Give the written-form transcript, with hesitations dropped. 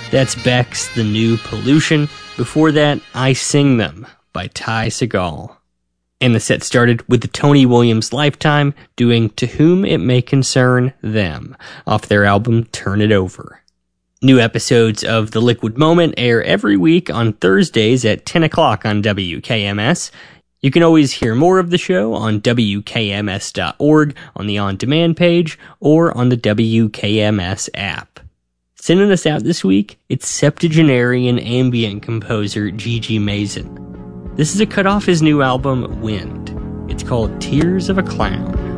That's Beck's The New Pollution. Before that, I Sing Them by Ty Segall. And the set started with the Tony Williams Lifetime doing To Whom It May Concern Them off their album Turn It Over. New episodes of The Liquid Moment air every week on Thursdays at 10 o'clock on WKMS. You can always hear more of the show on WKMS.org on the on-demand page or on the WKMS app. Sending us out this week, it's septuagenarian ambient composer Gigi Mason. This is a cut off his new album, Wind. It's called Tears of a Clown.